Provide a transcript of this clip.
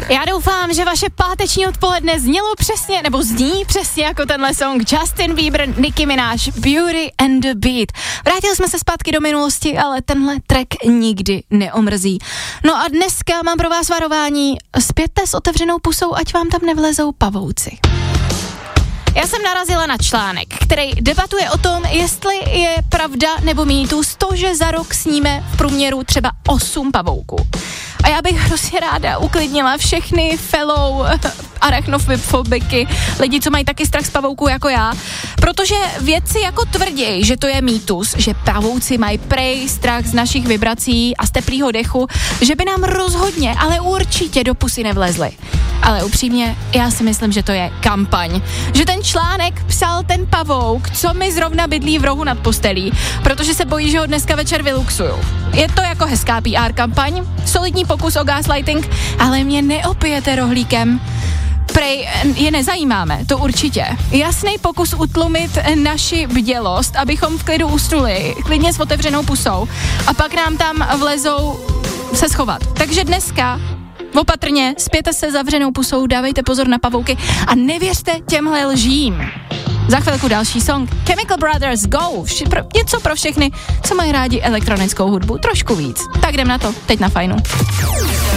Já doufám, že vaše páteční odpoledne zní přesně jako tenhle song Justin Bieber, Nicki Minaj, Beauty and the Beat. Vrátili jsme se zpátky do minulosti, ale tenhle track nikdy neomrzí. No a dneska mám pro vás varování, spěte s otevřenou pusou, ať vám tam nevlezou pavouci. Já jsem narazila na článek, který debatuje o tom, jestli je pravda nebo mýtus to, že za rok sníme v průměru třeba 8 pavouků. A já bych hrozně ráda uklidnila všechny fellow arachnofobiky, lidi, co mají taky strach z pavouků jako já, protože vědci jako tvrdí, že to je mýtus, že pavouci mají prej strach z našich vibrací a z teplýho dechu, že by nám rozhodně, ale určitě do pusy nevlezli. Ale upřímně, já si myslím, že to je kampaň. Že ten článek psal ten pavouk, co mi zrovna bydlí v rohu nad postelí, protože se bojí, že ho dneska večer vyluxuju. Je to jako hezká PR kampaň, solidní pokus o gaslighting, ale mě neopijete rohlíkem. Prej je nezajímáme, to určitě. Jasný pokus utlumit naši bdělost, abychom v klidu usnuli, klidně s otevřenou pusou a pak nám tam vlezou se schovat. Takže dneska opatrně, spěte se zavřenou pusou, dávejte pozor na pavouky a nevěřte těmhle lžím. Za chvilku další song Chemical Brothers Go, něco pro všechny, co mají rádi elektronickou hudbu, trošku víc. Tak jdem na to, teď na Fajnu.